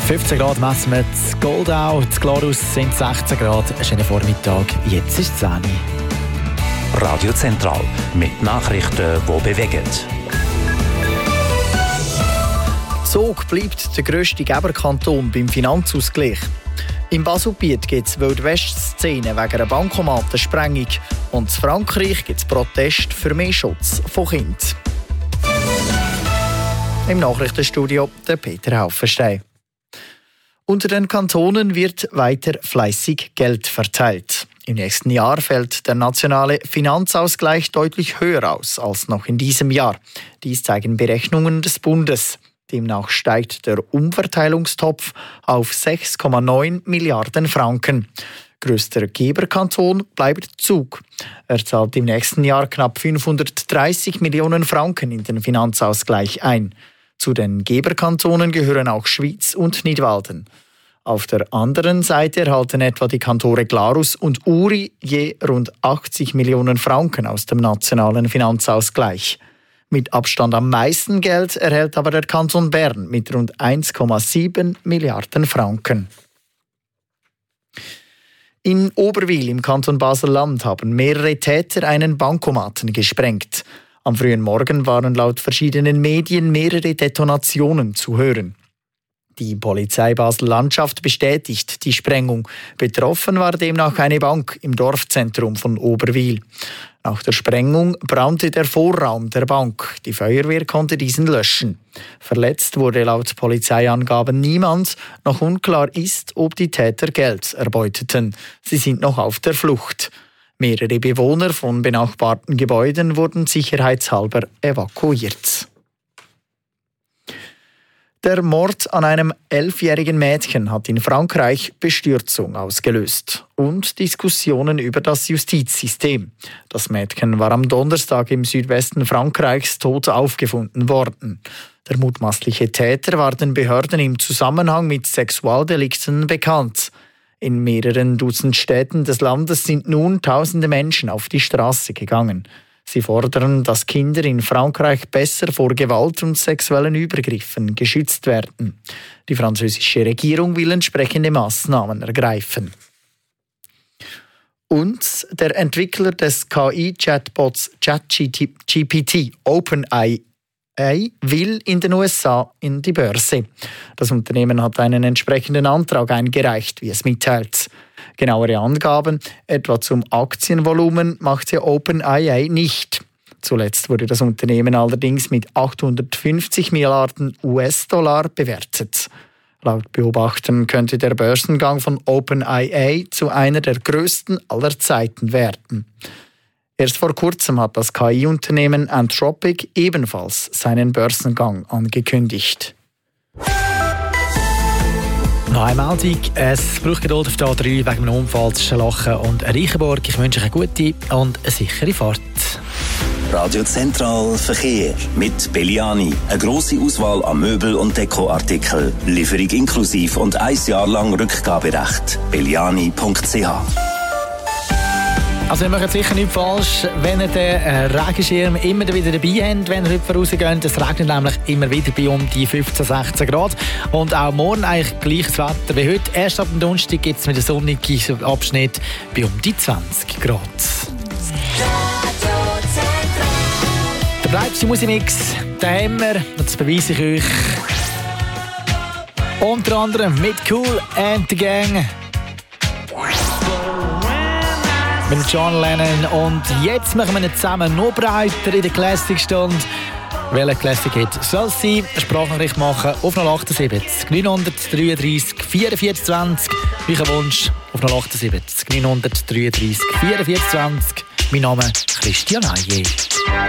15 Grad messen wir in Goldau, in Glarus sind 16 Grad. Ein schöner Vormittag, jetzt ist es 10 Uhr. Radio Zentral mit Nachrichten, die bewegen. Zug bleibt der grösste Geberkanton beim Finanzausgleich. Im Baselbiet gibt es Wildwest-Szenen wegen einer Bankomatensprengung. Und in Frankreich gibt es Proteste für mehr Schutz von Kindern. Im Nachrichtenstudio der Peter Haufenstein. Unter den Kantonen wird weiter fleißig Geld verteilt. Im nächsten Jahr fällt der nationale Finanzausgleich deutlich höher aus als noch in diesem Jahr. Dies zeigen Berechnungen des Bundes. Demnach steigt der Umverteilungstopf auf 6,9 Milliarden Franken. Grösster Geberkanton bleibt Zug. Er zahlt im nächsten Jahr knapp 530 Millionen Franken in den Finanzausgleich ein. Zu den Geberkantonen gehören auch Schwyz und Nidwalden. Auf der anderen Seite erhalten etwa die Kantone Glarus und Uri je rund 80 Millionen Franken aus dem nationalen Finanzausgleich. Mit Abstand am meisten Geld erhält aber der Kanton Bern mit rund 1,7 Milliarden Franken. In Oberwil im Kanton Basel-Land haben mehrere Täter einen Bankomaten gesprengt. Am frühen Morgen waren laut verschiedenen Medien mehrere Detonationen zu hören. Die Polizei Basel-Landschaft bestätigt die Sprengung. Betroffen war demnach eine Bank im Dorfzentrum von Oberwil. Nach der Sprengung brannte der Vorraum der Bank. Die Feuerwehr konnte diesen löschen. Verletzt wurde laut Polizeiangaben niemand. Noch unklar ist, ob die Täter Geld erbeuteten. Sie sind noch auf der Flucht. Mehrere Bewohner von benachbarten Gebäuden wurden sicherheitshalber evakuiert. Der Mord an einem 11-jährigen Mädchen hat in Frankreich Bestürzung ausgelöst und Diskussionen über das Justizsystem. Das Mädchen war am Donnerstag im Südwesten Frankreichs tot aufgefunden worden. Der mutmaßliche Täter war den Behörden im Zusammenhang mit Sexualdelikten bekannt. In mehreren Dutzend Städten des Landes sind nun tausende Menschen auf die Straße gegangen. Sie fordern, dass Kinder in Frankreich besser vor Gewalt und sexuellen Übergriffen geschützt werden. Die französische Regierung will entsprechende Maßnahmen ergreifen. Und der Entwickler des KI-Chatbots ChatGPT, OpenAI, will in den USA in die Börse. Das Unternehmen hat einen entsprechenden Antrag eingereicht, wie es mitteilt. Genauere Angaben, etwa zum Aktienvolumen, machte OpenAI nicht. Zuletzt wurde das Unternehmen allerdings mit 850 Milliarden US-Dollar bewertet. Laut Beobachtern könnte der Börsengang von OpenAI zu einer der größten aller Zeiten werden. Erst vor kurzem hat das KI-Unternehmen Anthropic ebenfalls seinen Börsengang angekündigt. Noch eine Meldung. Es braucht Geduld auf der A3 wegen einem Unfall zwischen Lachen und Reichenborg. Ich wünsche euch eine gute und eine sichere Fahrt. Radio Zentral Verkehr mit Belliani. Eine grosse Auswahl an Möbel- und Dekoartikeln. Lieferung inklusiv und 1 Jahr lang Rückgaberecht. belliani.ch. Also ihr macht sicher nicht falsch, wenn ihr den Regenschirm immer wieder dabei habt, wenn ihr heute rausgeht. Es regnet nämlich immer wieder bei um die 15, 16 Grad. Und auch morgen eigentlich gleiches Wetter wie heute. Erst ab dem Donnerstag gibt es mit dem sonnigen Abschnitt bei um die 20 Grad. Der bleibste Musikmix, den haben wir, das beweise ich euch. Unter anderem mit Cool and the Gang. Mit John Lennon. Und jetzt machen wir ihn zusammen noch breiter in der Classic-Stunde. Welcher Classic-Hit soll es sein? Eine Sprachnachricht machen auf 078 933 44 20. Euer Wunsch auf 078 933 44 20. Mein Name ist Christian Haye.